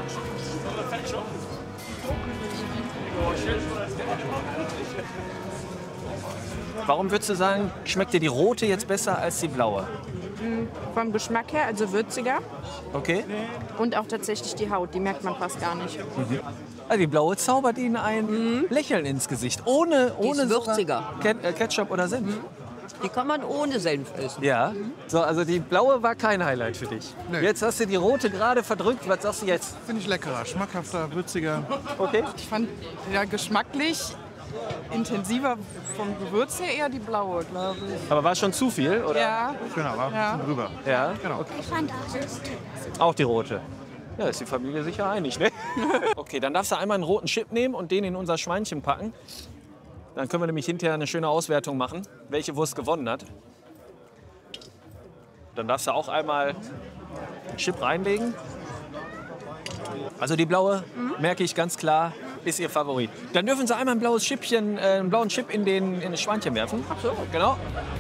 Warum würdest du sagen, schmeckt dir die rote jetzt besser als die blaue? Vom Geschmack her, also würziger. Okay. Und auch tatsächlich die Haut, die merkt man fast gar nicht. Also die blaue zaubert Ihnen ein Lächeln ins Gesicht. Ohne ist würziger. Ketchup oder Senf. Die kann man ohne Senf essen. Ja. So, also die blaue war kein Highlight für dich. Nee. Jetzt hast du die rote gerade verdrückt. Was sagst du jetzt? Finde ich leckerer, schmackhafter, würziger. Okay. Ich fand ja geschmacklich intensiver vom Gewürz her eher die blaue, glaube ich. Aber war schon zu viel, oder? Ja, Genau, war ein bisschen drüber. Ja. Genau. Ich fand auch das. Auch die rote. Ja, ist die Familie sicher einig, ne? Okay, dann darfst du einmal einen roten Chip nehmen und den in unser Schweinchen packen. Dann können wir nämlich hinterher eine schöne Auswertung machen, welche Wurst gewonnen hat. Dann darfst du auch einmal einen Chip reinlegen. Also die blaue, merke ich ganz klar, ist ihr Favorit. Dann dürfen Sie einmal ein blaues Chippchen, einen blauen Chip in das Schweinchen werfen. Ach so. Genau.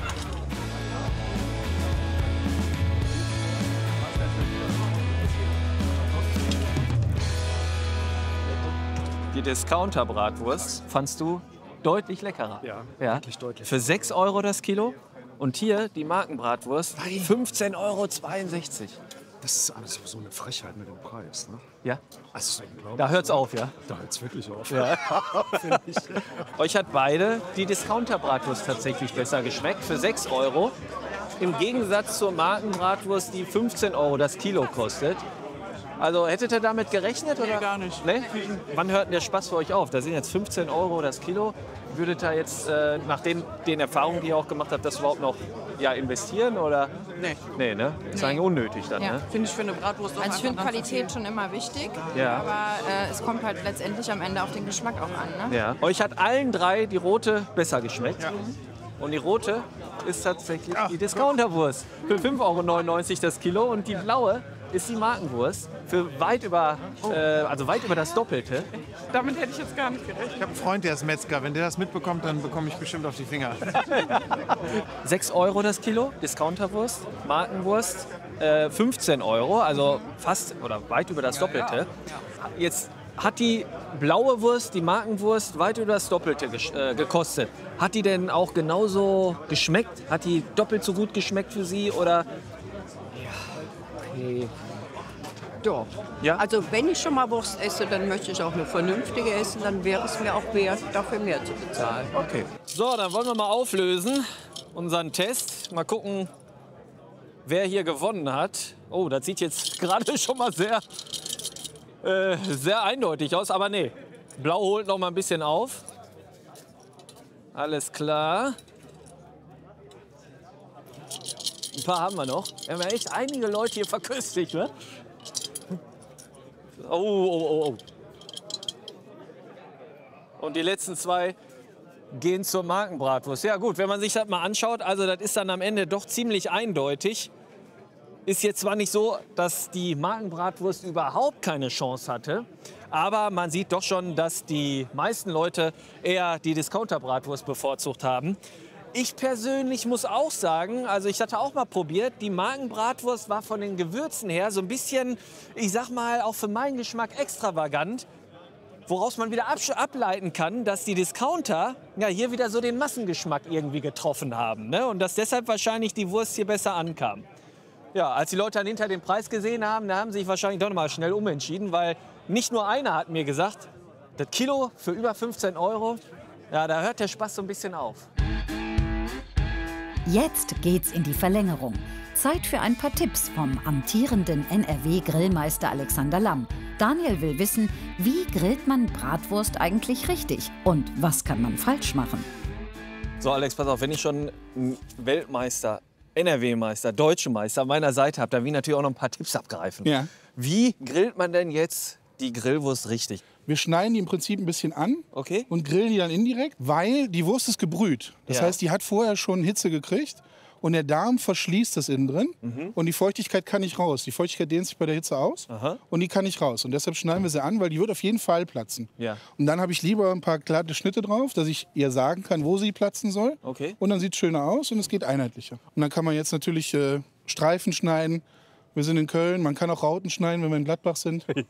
Die Discounter-Bratwurst fandst du deutlich leckerer. Ja, Ja. wirklich deutlich. Für 6 € das Kilo. Und hier die Markenbratwurst, 15,62 €. Das ist alles so eine Frechheit mit dem Preis. Ne? Ja, Das ist unglaublich. da hört's auf, ja. Da hört es wirklich auf. Ja. Euch hat beide die Discounter-Bratwurst tatsächlich besser geschmeckt, für 6 €. Im Gegensatz zur Markenbratwurst, die 15 € das Kilo kostet. Also hättet ihr damit gerechnet? Oder? gar nicht. Nee? Wann hört denn der Spaß für euch auf? Da sind jetzt 15 € das Kilo. Würdet ihr jetzt nach den Erfahrungen, die ihr auch gemacht habt, das überhaupt noch investieren? Oder? Nee. Nee, ne? Ist eigentlich unnötig dann, Ja. ne? Finde ich für eine Bratwurst auch Also ich finde einfach dann Qualität schon immer wichtig, Ja. aber es kommt halt letztendlich am Ende auf den Geschmack auch an. Ne? Ja. Euch hat allen drei die rote besser geschmeckt. Und die rote ist tatsächlich die Discounterwurst. Für 5,99 € das Kilo. Und die blaue ist die Markenwurst. Für weit über das Doppelte. Damit hätte ich jetzt gar nicht gerechnet. Ich habe einen Freund, der ist Metzger. Wenn der das mitbekommt, dann bekomme ich bestimmt auf die Finger. 6 € das Kilo, Discounterwurst. Markenwurst 15 €, also fast oder weit über das Doppelte. Jetzt hat die blaue Wurst, die Markenwurst, weit über das Doppelte gekostet. Hat die denn auch genauso geschmeckt? Hat die doppelt so gut geschmeckt für Sie? Oder? Okay. Doch. Ja? Also wenn ich schon mal Wurst esse, dann möchte ich auch eine vernünftige essen. Dann wäre es mir auch wert, dafür mehr zu bezahlen. Okay. So, dann wollen wir mal auflösen, unseren Test. Mal gucken, wer hier gewonnen hat. Oh, das sieht jetzt gerade schon mal sehr eindeutig aus. Aber nee, Blau holt noch mal ein bisschen auf. Alles klar. Ein paar haben wir noch. Wir haben ja echt einige Leute hier verköstigt, ne? Oh. Und die letzten zwei gehen zur Markenbratwurst. Ja gut, wenn man sich das mal anschaut, also das ist dann am Ende doch ziemlich eindeutig. Ist jetzt zwar nicht so, dass die Markenbratwurst überhaupt keine Chance hatte, aber man sieht doch schon, dass die meisten Leute eher die Discounter-Bratwurst bevorzugt haben. Ich persönlich muss auch sagen, also ich hatte auch mal probiert, die Markenbratwurst war von den Gewürzen her so ein bisschen, ich sag mal, auch für meinen Geschmack extravagant. Woraus man wieder ableiten kann, dass die Discounter ja hier wieder so den Massengeschmack irgendwie getroffen haben, ne? Und dass deshalb wahrscheinlich die Wurst hier besser ankam. Ja, als die Leute dann hinter den Preis gesehen haben, da haben sie sich wahrscheinlich doch noch mal schnell umentschieden, weil nicht nur einer hat mir gesagt, das Kilo für über 15 €, ja, da hört der Spaß so ein bisschen auf. Jetzt geht's in die Verlängerung. Zeit für ein paar Tipps vom amtierenden NRW-Grillmeister Alexander Lamm. Daniel will wissen, wie grillt man Bratwurst eigentlich richtig und was kann man falsch machen? So Alex, pass auf, wenn ich schon einen Weltmeister, NRW-Meister, Deutschen Meister an meiner Seite habe, dann will ich natürlich auch noch ein paar Tipps abgreifen. Ja. Wie grillt man denn jetzt die Grillwurst richtig? Wir schneiden die im Prinzip ein bisschen an Okay. und grillen die dann indirekt, weil die Wurst ist gebrüht. Das Ja. heißt, die hat vorher schon Hitze gekriegt und der Darm verschließt das innen drin und die Feuchtigkeit kann nicht raus. Die Feuchtigkeit dehnt sich bei der Hitze aus und die kann nicht raus. Und deshalb schneiden wir sie an, weil die wird auf jeden Fall platzen. Ja. Und dann habe ich lieber ein paar glatte Schnitte drauf, dass ich ihr sagen kann, wo sie platzen soll. Okay. Und dann sieht es schöner aus und es geht einheitlicher. Und dann kann man jetzt natürlich Streifen schneiden. Wir sind in Köln, man kann auch Rauten schneiden, wenn wir in Gladbach sind.